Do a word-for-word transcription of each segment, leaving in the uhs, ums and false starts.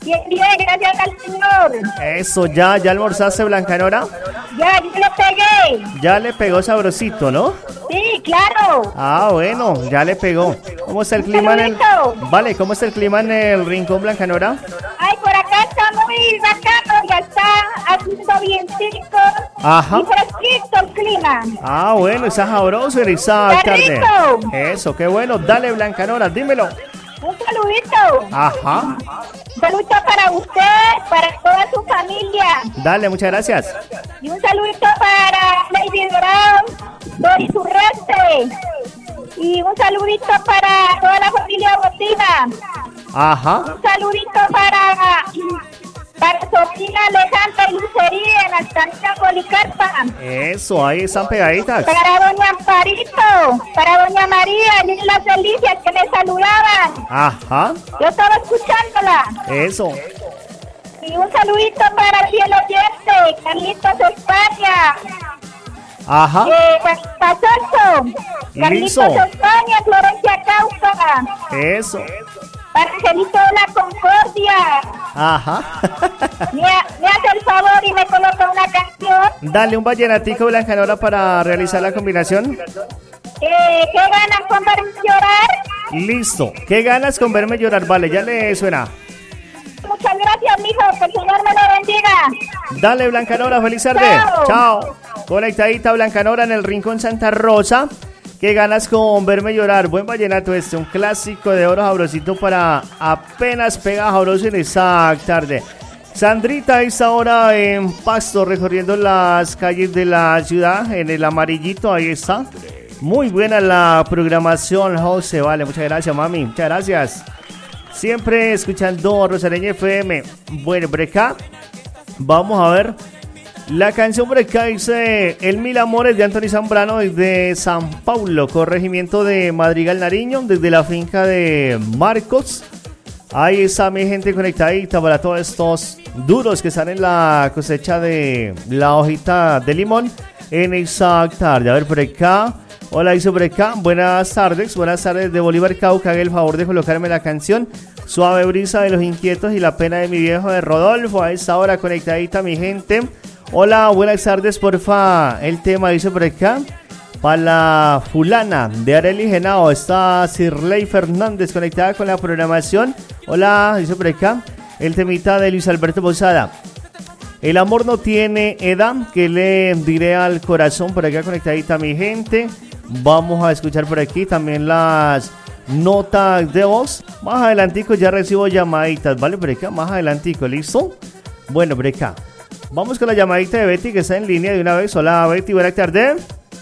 Bien, bien, gracias al Señor. Eso, ¿ya, ya almorzaste, Blancanora? Ya, yo le pegué. Ya le pegó sabrosito, ¿no? Sí, claro. Ah, bueno, ya le pegó. ¿Cómo está el Un clima en el... saludito. Vale, ¿cómo está el clima en el rincón, Blancanora? Ay, por acá está muy bacano, ya está haciendo biencico. Ajá. Y fresquito el clima. Ah, bueno, está sabroso en esa Está tarde. rico. Eso, qué bueno. Dale, Blancanora, dímelo. Un saludito. Ajá. Un saludito para usted, para toda su familia. Dale, muchas gracias. Y un saludito para Lady Brown, Doris Urreste. Y un saludito para toda la familia Botina. Ajá. Un saludito para, para Sofía Alejandra y Lucería en Altamira Policarpa. Eso, ahí están pegaditas. Para doña Amparito, para doña María y las delicias que me saludaban. Ajá. Yo estaba escuchándola. Eso. Y un saludito para el fiel oyente, Carlitos España. Ajá. Eh, Pasoso, Carlitos Listo. España, Florencia Cauca. Eso. Para Angelito de la Concordia. Ajá. Me, ha- me hace el favor y me coloca una canción. Dale un vallenatico, Blancanora, para realizar la combinación. Eh, ¿Qué ganas con verme llorar? Listo. ¿Qué ganas con verme llorar? Vale, ya le suena. Muchas gracias, mijo. Que el Señor me lo bendiga. Dale, Blancanora, feliz tarde. Chao. Chao. Conectadita Blancanora en el Rincón Santa Rosa. ¿Qué ganas con verme llorar? Buen vallenato este, un clásico de oro sabrosito para apenas pega sabroso en esa tarde. Sandrita a esta hora en Pasto, recorriendo las calles de la ciudad, en el amarillito, ahí está. Muy buena la programación, José, vale, muchas gracias, mami, muchas gracias. Siempre escuchando Rosareña F M. Bueno, por acá, vamos a ver. La canción por acá dice El Mil Amores de Anthony Zambrano desde San Paulo, corregimiento de Madrigal Nariño, desde la finca de Marcos. Ahí está mi gente conectadita para todos estos duros que están en la cosecha de la hojita de limón en esa tarde. A ver por acá. Hola, dice por acá. Buenas tardes, buenas tardes de Bolívar Cauca. Haga el favor de colocarme la canción Suave Brisa de los Inquietos y La Pena de mi Viejo de Rodolfo. A esta hora conectadita mi gente. Hola, buenas tardes, porfa. El tema dice por acá. Para la fulana de Arely Genao. Está Sirley Fernández conectada con la programación. Hola, dice por acá. El temita de Luis Alberto Posada. El amor no tiene edad. Que le diré al corazón. Por acá conectadita mi gente. Vamos a escuchar por aquí también las notas de voz. Más adelantico ya recibo llamaditas. Vale, por acá, más adelantico, ¿listo? Bueno, por acá. Vamos con la llamadita de Betty que está en línea de una vez. Hola Betty, buenas tardes.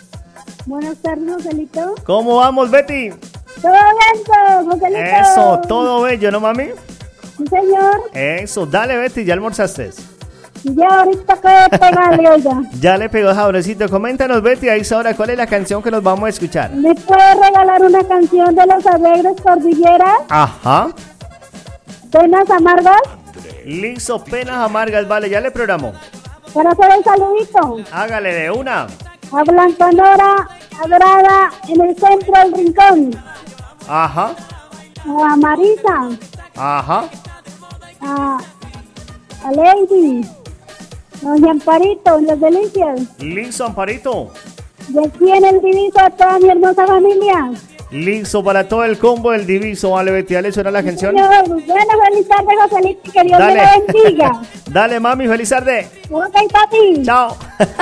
Buenas tardes, Joselito. ¿Cómo vamos, Betty? Todo bien, Joselito. Eso, todo bello, ¿no, mami? Sí, señor. Eso, dale, Betty, ¿ya almorzaste? Ya ahorita que pegarle, oiga. Ya le pegó sabrosito. Coméntanos, Betty, ahí ahora cuál es la canción que nos vamos a escuchar. ¿Me puede regalar una canción de Los Alegres Cordillera? Ajá. Penas amargas. Listo, penas amargas, vale, ya le programó. Para hacer el saludito. Hágale de una. A Blancanora, adorada en el centro del rincón. Ajá, A Marisa. ajá. A, a Lady. A Doña Amparito, en Las Delicias. Listo, Amparito. Y aquí en el diviso a toda mi hermosa familia. Listo para todo el combo del diviso, vale, Betty, dale, suena la canción. Señor, bueno, feliz tarde, Joselito, y que Dios Dale. me lo bendiga. Dale, mami, feliz tarde. Ok, papi. Chao.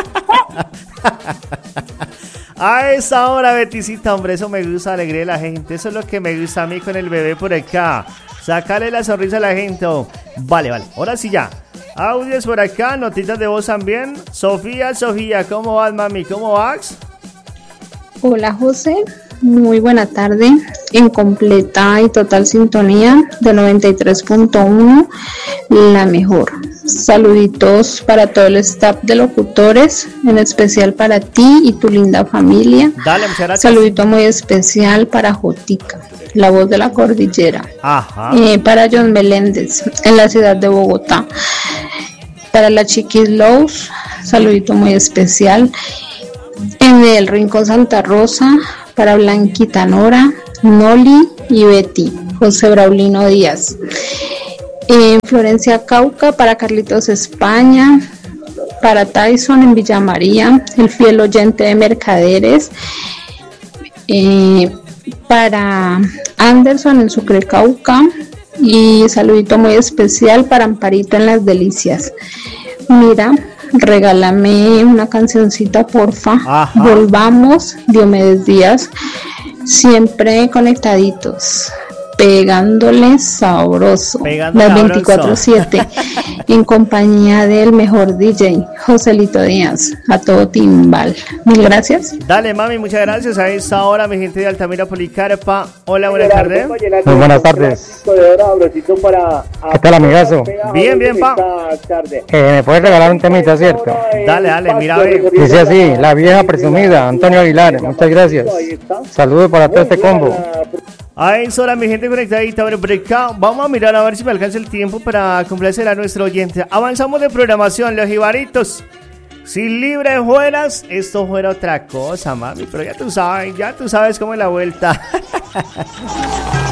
A esa hora, Beticita, hombre, eso me gusta, la alegría de la gente. Eso es lo que me gusta a mí con el bebé por acá. Sacarle la sonrisa a la gente. Oh. Vale, vale, ahora sí ya. Audios por acá, notitas de voz también. Sofía, Sofía, ¿cómo vas, mami? ¿Cómo vas? Hola, José. Muy buena tarde, en completa y total sintonía de noventa y tres punto uno, la mejor. Saluditos para todo el staff de locutores, en especial para ti y tu linda familia. Dale, muchas gracias. Saludito muy especial para Jotica, la voz de la cordillera. Ajá. Eh, para John Meléndez, en la ciudad de Bogotá. Para la Chiquis Lowe's, saludito muy especial. En el Rincón Santa Rosa, para Blanquita Nora, Noli y Betty, José Braulino Díaz. En Florencia, Cauca, para Carlitos España, para Tyson en Villa María, el fiel oyente de Mercaderes, eh, para Anderson en Sucre, Cauca, y saludito muy especial para Amparito en Las Delicias. Mira, regálame una cancioncita, porfa. Ajá. Volvamos, Diomedes Díaz, siempre conectaditos, pegándole sabroso, pegándole las veinticuatro siete, en compañía del mejor D J, Joselito Díaz, a todo timbal. Mil gracias. Dale, mami, muchas gracias. A esta hora, mi gente de Altamira, Policarpa. Hola, buenas tardes. Muy buenas tardes. ¿Qué tal, amigazo? Bien, bien, pa. Eh, ¿Me puedes regalar un temita, cierto? Dale, dale, mira, ve. Dice así, La Vieja Presumida, Antonio Aguilar. Muchas gracias. Saludos para todo este combo. A esa hora, mi gente conectadita, bueno, por acá vamos a mirar a ver si me alcanza el tiempo para complacer a nuestro oyente. Avanzamos de programación, los jibaritos. Si libre fueras, esto fuera otra cosa, mami. Pero ya tú sabes, ya tú sabes cómo es la vuelta.